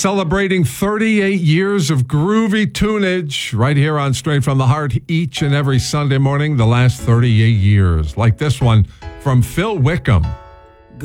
celebrating 38 years of groovy tunage right here on Straight from the Heart each and every Sunday morning, the last 38 years. Like this one from Phil Wickham.